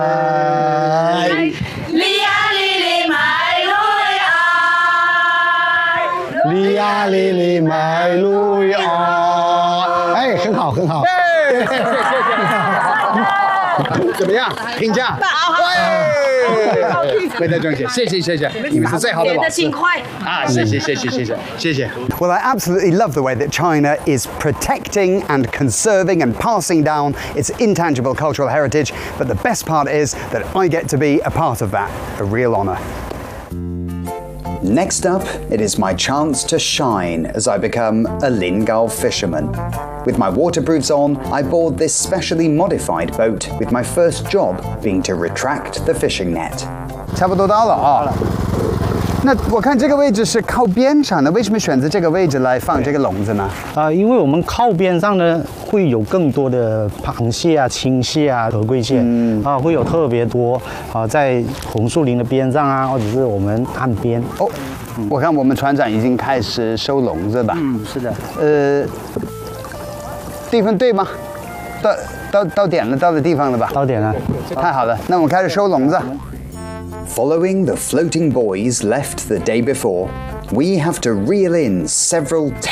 哩呀哩哩麦路呀，哎，很好，很好。怎么样？评价？回答中学，谢谢，你们是最好的老师。啊，谢谢。Well, I absolutely love the way that China is protecting and conserving and passing down its intangible cultural heritage, but the best part is that I get to be a part of that, a real honour. Next up, it is my chance to shine as I become a Lingao fisherman. With my waterproofs on, I board this specially modified boat, with my first job being to retract the fishing net. 差不多到了啊。那我看这个位置是靠边上的，为什么选择这个位置来放这个笼子呢？ 因为我们靠边上呢，会有更多的螃蟹啊、青蟹啊、河龟蟹，会有特别多在红树林的边上啊，或者是我们岸边。 哦，我看我们船长已经开始收笼子吧？ 是的。 地方对吗？到点了，到了地方了吧？ 到点了。 太好了，那我们开始收笼子。Following the floating buoys left the day before, we have to reel in several